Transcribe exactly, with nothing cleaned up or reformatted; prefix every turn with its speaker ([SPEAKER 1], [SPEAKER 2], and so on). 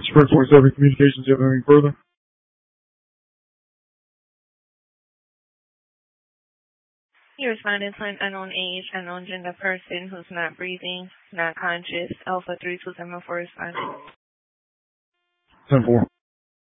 [SPEAKER 1] Sprint twenty-seven Communications, do you have anything further?
[SPEAKER 2] You responded to an unknown age, unknown gender person who's not breathing, not conscious. Alpha three two seven four responded.
[SPEAKER 1] ten four.